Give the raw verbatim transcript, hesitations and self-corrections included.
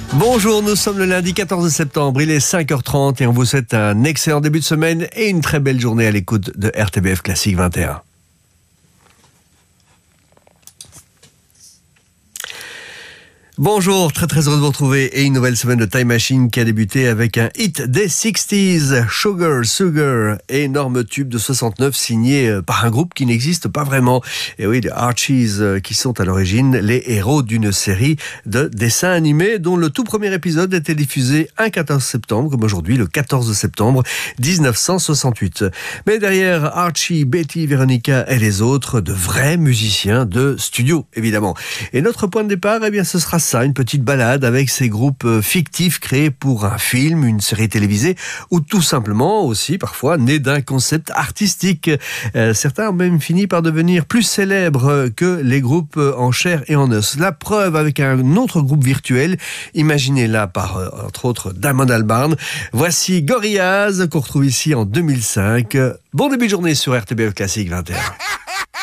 Bonjour, nous sommes le lundi quatorze septembre, il est cinq heures trente et on vous souhaite un excellent début de semaine et une très belle journée à l'écoute de R T B F Classique vingt et un. Bonjour, très très heureux de vous retrouver et une nouvelle semaine de Time Machine qui a débuté avec un hit des sixties, Sugar Sugar, énorme tube de soixante-neuf signé par un groupe qui n'existe pas vraiment. Et oui, les Archies qui sont à l'origine les héros d'une série de dessins animés dont le tout premier épisode était diffusé un quatorze septembre, comme aujourd'hui le quatorze septembre dix-neuf cent soixante-huit. Mais derrière Archie, Betty, Veronica et les autres, de vrais musiciens de studio, évidemment. Et notre point de départ, eh bien, ce sera ça, une petite balade avec ces groupes fictifs créés pour un film, une série télévisée ou tout simplement aussi parfois nés d'un concept artistique. Euh, certains ont même fini par devenir plus célèbres que les groupes en chair et en os. La preuve avec un autre groupe virtuel, imaginé là par euh, entre autres Damon Albarn. Voici Gorillaz qu'on retrouve ici en deux mille cinq. Bon début de journée sur R T B F Classique vingt et un.